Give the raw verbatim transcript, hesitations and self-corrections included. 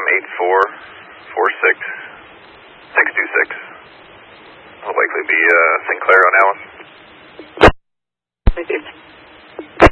eight four four six six two six. Will likely be uh, Sinclair on that one. Thank you.